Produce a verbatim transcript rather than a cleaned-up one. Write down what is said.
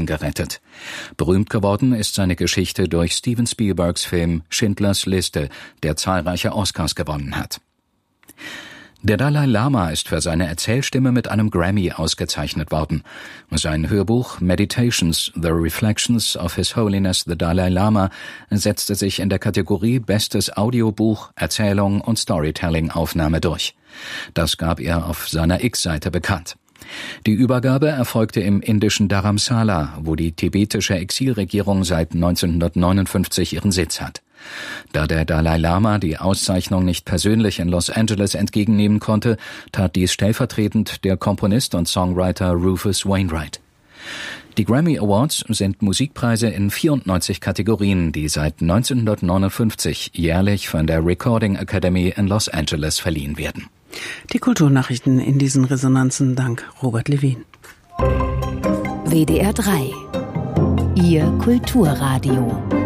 gerettet. Berühmt geworden ist seine Geschichte durch Steven Spielbergs Film Schindlers Liste, der zahlreiche Oscars gewonnen hat. Der Dalai Lama ist für seine Erzählstimme mit einem Grammy ausgezeichnet worden. Sein Hörbuch Meditations, The Reflections of His Holiness the Dalai Lama setzte sich in der Kategorie Bestes Audiobuch, Erzählung und Storytelling-Aufnahme durch. Das gab er auf seiner X-Seite bekannt. Die Übergabe erfolgte im indischen Dharamsala, wo die tibetische Exilregierung seit neunzehnhundertneunundfünfzig ihren Sitz hat. Da der Dalai Lama die Auszeichnung nicht persönlich in Los Angeles entgegennehmen konnte, tat dies stellvertretend der Komponist und Songwriter Rufus Wainwright. Die Grammy Awards sind Musikpreise in vierundneunzig Kategorien, die seit neunzehnhundertneunundfünfzig jährlich von der Recording Academy in Los Angeles verliehen werden. Die Kulturnachrichten in diesen Resonanzen dank Robert Levin. W D R drei. Ihr Kulturradio.